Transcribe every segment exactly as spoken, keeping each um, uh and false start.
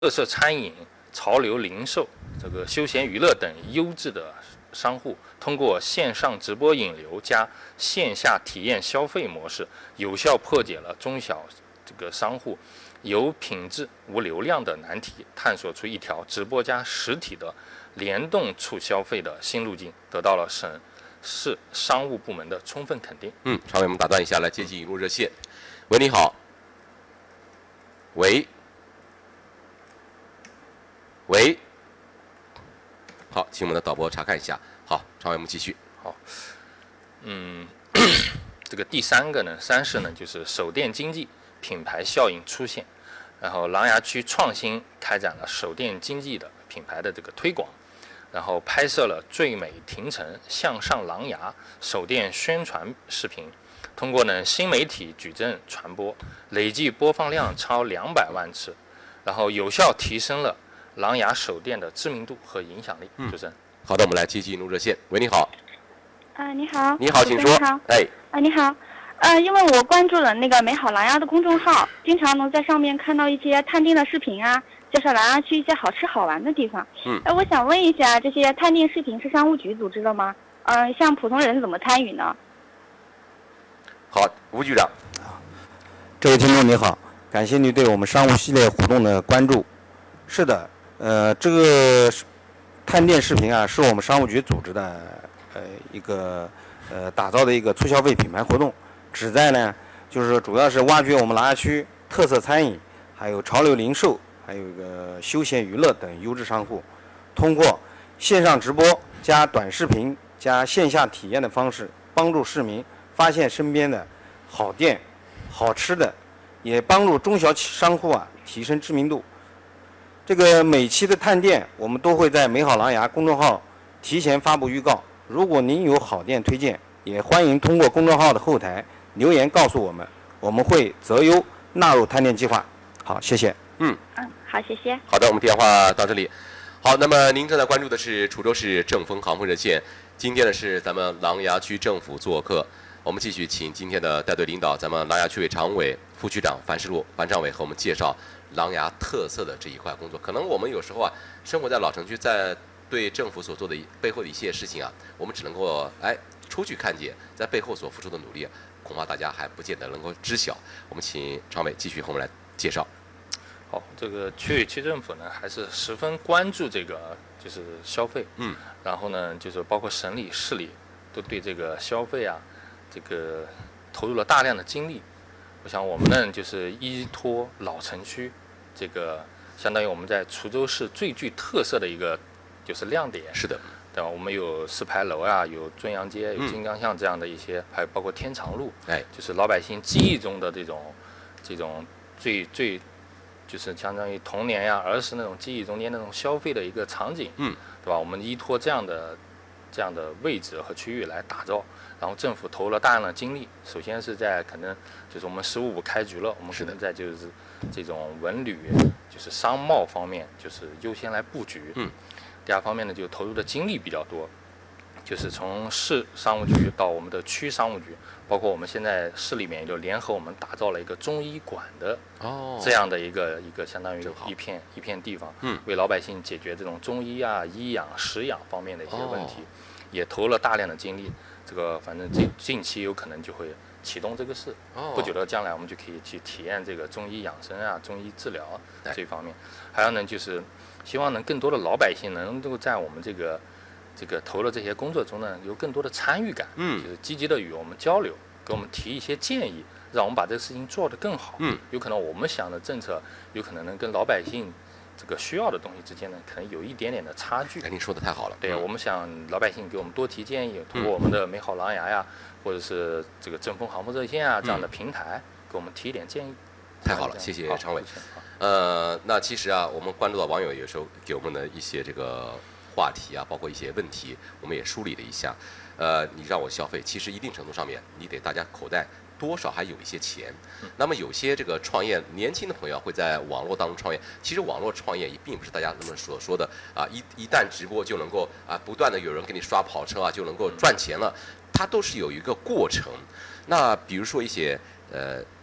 特色餐饮、潮流零售、这个休闲娱乐等优质的商户，通过线上直播引流加线下体验消费模式，有效破解了中小这个商户有品质无流量的难题，探索出一条直播加实体的联动促消费的新路径，得到了省市商务部门的充分肯定。 嗯，常委，我们打断一下，来接进引入热线。喂，你好。喂。喂。好，请我们的导播查看一下。好，常委，我们继续。 好，嗯，这个第三个呢，三是呢，就是手电经济品牌效应出现，然后琅琊区创新开展了手电经济的品牌的这个推广，然后拍摄了最美亭城向上琅琊手电宣传视频，通过呢新媒体矩阵传播，累计播放量超两百万次，然后有效提升了琅琊手电的知名度和影响力。主持人， 好的，我们来接进入热线。喂，你好。 啊，你好。 你好，请说。 你好。 哎。 啊，你好。呃，因为我关注了那个美好琅琊的公众号，经常能在上面看到一些探店的视频啊，介绍琅琊区一些好吃好玩的地方。 嗯。 呃，我想问一下，这些探店视频是商务局组织的吗？嗯、呃，像普通人怎么参与呢？ 好，吴局长。 这位听众你好，感谢您对我们商务系列活动的关注。是的，呃，这个探店视频啊，是我们商务局组织的呃一个呃打造的一个促消费品牌活动，旨在呢就是主要是挖掘我们琅琊区特色餐饮，还有潮流零售，还有一个休闲娱乐等优质商户，通过线上直播加短视频加线下体验的方式，帮助市民发现身边的好店、好吃的，也帮助中小商户啊提升知名度。这个每期的探店，我们都会在美好琅琊公众号提前发布预告。如果您有好店推荐，也欢迎通过公众号的后台留言告诉我们，我们会择优纳入探店计划。好，谢谢。 嗯。 嗯，好，谢谢。 好的，我们电话到这里。好，那么您正在关注的是滁州市正风航空热线。今天呢是咱们琅琊区政府做客，我们继续请今天的带队领导，咱们琅琊区委常委、副区长樊世路樊常委和我们介绍琅琊特色的这一块工作。可能我们有时候啊，生活在老城区，在对政府所做的背后的一些事情啊，我们只能够哎出去看见，在背后所付出的努力，恐怕大家还不见得能够知晓。我们请常委继续和我们来介绍。 好，这个区委区政府呢，还是十分关注这个就是消费， 嗯， 然后呢，就是包括省里、市里都对这个消费啊，这个投入了大量的精力。我想我们呢，就是依托老城区，这个相当于我们在滁州市最具特色的一个就是亮点。 是的， 对吧？我们有四牌楼啊，有尊阳街，有金刚巷这样的一些，嗯、还有包括天长路， 哎， 就是老百姓记忆中的这种这种最最。就是相当于童年呀、儿时那种记忆中间那种消费的一个场景， 嗯， 对吧？我们依托这样的这样的位置和区域来打造，然后政府投入了大量的精力。首先是在可能就是我们十五五开局了，我们可能在就是这种文旅，就是商贸方面，就是优先来布局。 嗯。 第二方面呢，就投入的精力比较多，就是从市商务局到我们的区商务局。包括我们现在市里面就联合我们打造了一个中医馆的这样的一个、哦、一个相当于一片一片地方， 嗯， 为老百姓解决这种中医啊、医养、食养方面的一些问题，哦、也投了大量的精力。这个反正近近期有可能就会启动这个事， 哦、 不久的将来我们就可以去体验这个中医养生啊、中医治疗这方面。还有呢，就是希望能更多的老百姓能够在我们这个。这个投了这些工作中呢，有更多的参与感， 嗯， 就是积极的与我们交流，给我们提一些建议，让我们把这个事情做得更好。 嗯， 有可能我们想的政策，有可能能跟老百姓这个需要的东西之间呢，可能有一点点的差距。 哎，您说的太好了。 对， 嗯、 我们想老百姓给我们多提建议，通过我们的美好琅琊呀，或者是这个正风航空热线啊这样的平台，给我们提一点建议。 太好了，谢谢常委。呃，那其实啊，我们关注到网友有时候给我们的一些这个。话题啊，包括一些问题，我们也梳理了一下。呃，你让我消费，其实一定程度上面，你得大家口袋多少还有一些钱。 嗯、 那么有些这个创业年轻的朋友会在网络当中创业，其实网络创业也并不是大家那么所说的啊，一一旦直播就能够啊，不断的有人给你刷跑车啊，就能够赚钱了，它都是有一个过程。那比如说一些呃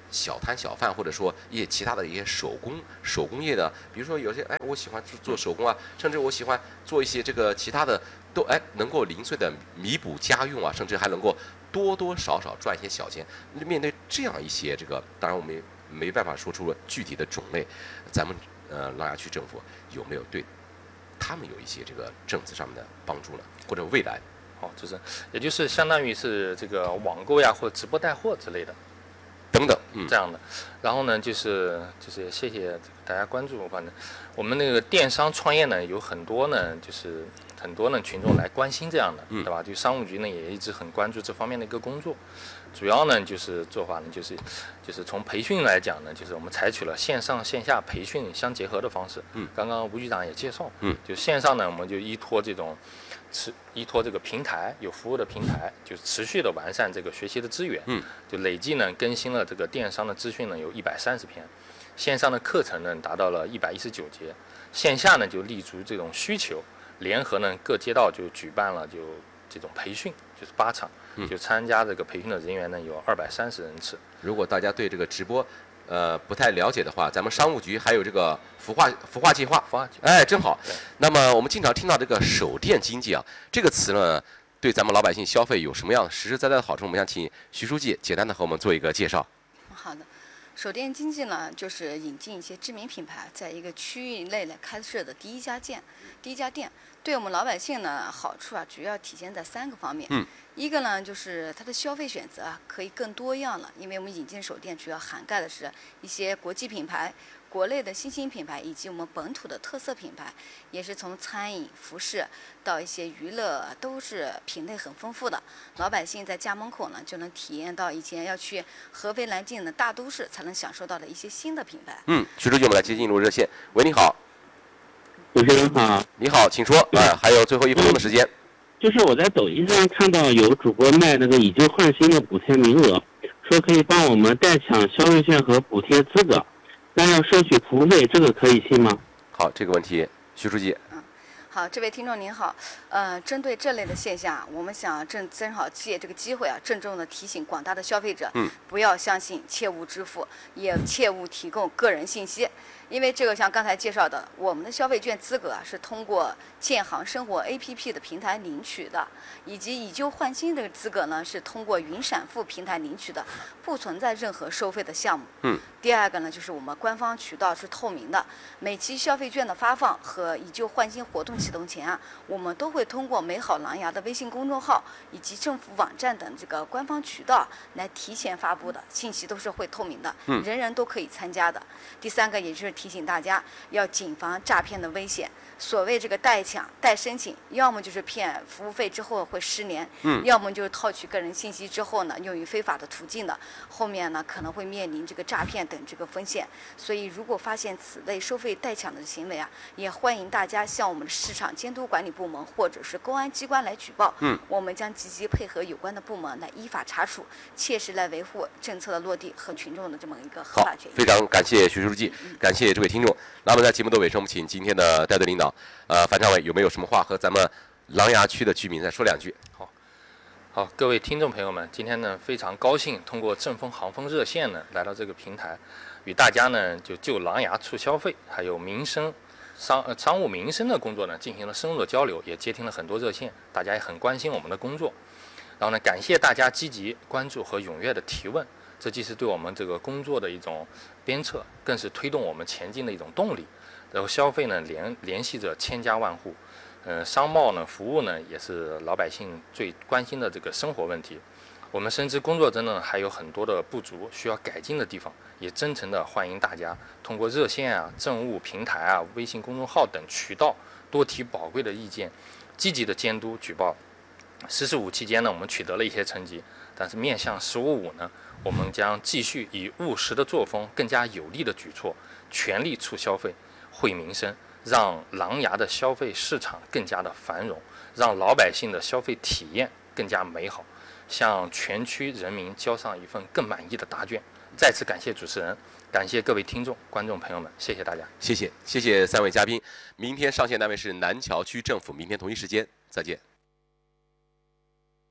小摊小贩，或者说一些其他的一些手工手工业的，比如说有些哎，我喜欢做做手工啊，甚至我喜欢做一些这个其他的，都哎能够零碎的弥补家用啊，甚至还能够多多少少赚一些小钱。面对这样一些这个，当然我们也没办法说出具体的种类，咱们呃琅琊区政府有没有对他们有一些这个政策上面的帮助呢？或者未来？ 哦，就是也就是相当于是这个网购呀，或者直播带货之类的。 等等，嗯， 这样的，然后呢，就是就是谢谢大家关注。反正我们那个电商创业呢，有很多呢，就是很多呢群众来关心这样的， 嗯、 对吧？就商务局呢也一直很关注这方面的一个工作。主要呢就是做法呢，就是就是从培训来讲呢，就是我们采取了线上线下培训相结合的方式。 嗯， 刚刚吴局长也介绍， 嗯， 就线上呢，我们就依托这种。持依托这个平台有服务的平台，就持续的完善这个学习的资源， 嗯， 就累计呢更新了这个电商的资讯呢有一百三十篇，线上的课程呢达到了一百一十九节，线下呢就立足这种需求，联合呢各街道就举办了就这种培训，就是八场， 嗯、 就参加这个培训的人员呢有二百三十人次。 如果大家对这个直播呃不太了解的话，咱们商务局还有这个孵化孵化计划， 孵化计划， 哎，真好。那么我们经常听到这个手电经济啊，这个词呢，对咱们老百姓消费有什么样实实在在的好处？我们想请徐书记简单的和我们做一个介绍。 好的，手电经济呢，就是引进一些知名品牌，在一个区域内来开设的第一家店，第一家店，对我们老百姓呢好处啊，主要体现在三个方面。 嗯。 一个呢，就是它的消费选择啊，可以更多样了，因为我们引进手电主要涵盖的是一些国际品牌、国内的新兴品牌以及我们本土的特色品牌，也是从餐饮、服饰到一些娱乐，都是品类很丰富的。老百姓在家门口呢，就能体验到以前要去合肥、南京的大都市才能享受到的一些新的品牌。 嗯，徐书记，我们来接进入热线。喂，你好。 主持人好。 你好，请说。啊、呃，还有最后一分钟的时间。 就是我在抖音上看到有主播卖那个以旧换新的补贴名额，说可以帮我们代抢消费券和补贴资格，那要收取服务费，这个可以信吗？ 好，这个问题，徐书记。 嗯，好，这位听众您好，呃，针对这类的现象，我们想正正好借这个机会啊，郑重的提醒广大的消费者， 嗯， 不要相信，切勿支付，也切勿提供个人信息。因为这个像刚才介绍的，我们的消费券资格啊是通过建行生活 A P P 的平台领取的，以及以旧换新的资格呢是通过云闪付平台领取的，不存在任何收费的项目。 嗯。 第二个呢，就是我们官方渠道是透明的，每期消费券的发放和以旧换新活动启动前啊，我们都会通过美好琅琊的微信公众号以及政府网站等这个官方渠道来提前发布的信息，都是会透明的， 嗯， 人人都可以参加的。第三个，也就是提醒大家要谨防诈骗的危险。所谓这个代抢、代申请，要么就是骗服务费之后会失联， 嗯， 要么就是套取个人信息之后呢，用于非法的途径的，后面呢可能会面临这个诈骗等这个风险。所以，如果发现此类收费代抢的行为啊，也欢迎大家向我们的市场监督管理部门或者是公安机关来举报， 嗯， 我们将积极配合有关的部门来依法查处，切实来维护政策的落地和群众的这么一个合法权益。 非常感谢徐书记，感谢这位听众。那么在节目的尾声，我们请今天的带队领导，呃，樊常委有没有什么话和咱们琅琊区的居民再说两句？ 好，好，各位听众朋友们，今天呢非常高兴通过正风航风热线呢来到这个平台，与大家呢就就琅琊促消费还有民生商呃商务民生的工作呢进行了深入的交流，也接听了很多热线，大家也很关心我们的工作。然后呢，感谢大家积极关注和踊跃的提问，这既是对我们这个工作的一种鞭策，更是推动我们前进的一种动力。然后消费呢联联系着千家万户，呃，商贸呢服务呢也是老百姓最关心的这个生活问题。我们深知工作中呢还有很多的不足需要改进的地方，也真诚的欢迎大家通过热线啊、政务平台啊、微信公众号等渠道多提宝贵的意见，积极的监督举报。十四五期间呢，我们取得了一些成绩，但是面向十五五呢，我们将继续以务实的作风、更加有力的举措，全力促消费、惠民生，让琅琊的消费市场更加的繁荣，让老百姓的消费体验更加美好，向全区人民交上一份更满意的答卷。再次感谢主持人，感谢各位听众、观众朋友们，谢谢大家。 谢谢，谢谢三位嘉宾。明天上线单位是南桥区政府，明天同一时间再见。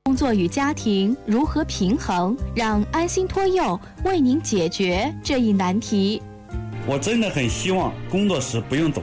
工作与家庭如何平衡？让安心托幼为您解决这一难题。 我真的很希望工作时不用走